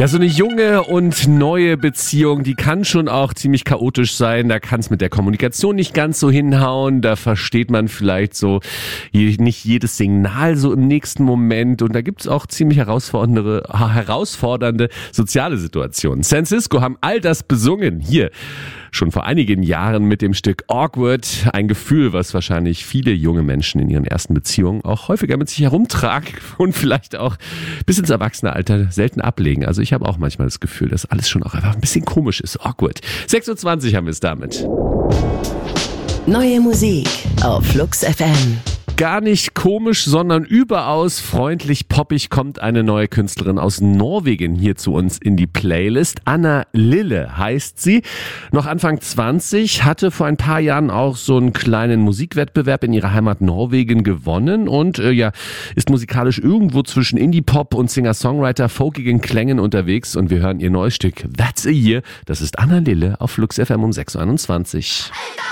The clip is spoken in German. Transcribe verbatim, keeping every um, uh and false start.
Ja, so eine junge und neue Beziehung, die kann schon auch ziemlich chaotisch sein. Da kann es mit der Kommunikation nicht ganz so hinhauen. Da versteht man vielleicht so nicht jedes Signal so im nächsten Moment. Und da gibt es auch ziemlich herausfordernde, herausfordernde soziale Situationen. San Cisco haben all das besungen. Hier schon vor einigen Jahren mit dem Stück Awkward. Ein Gefühl, was wahrscheinlich viele junge Menschen in ihren ersten Beziehungen auch häufiger mit sich herumtragen und vielleicht auch bis ins Erwachsenealter selten ablegen. Also ich habe auch manchmal das Gefühl, dass alles schon auch einfach ein bisschen komisch ist. Awkward. sechs Uhr zwanzig haben wir es damit. Neue Musik auf Flux F M. Gar nicht komisch, sondern überaus freundlich poppig kommt eine neue Künstlerin aus Norwegen hier zu uns in die Playlist. Anna Lille heißt sie. Noch Anfang zwanzig, hatte vor ein paar Jahren auch so einen kleinen Musikwettbewerb in ihrer Heimat Norwegen gewonnen und äh, ja, ist musikalisch irgendwo zwischen Indie-Pop und Singer-Songwriter folkigen Klängen unterwegs und wir hören ihr neues Stück That's a Year. Das ist Anna Lille auf Flux F M um sechs Uhr einundzwanzig.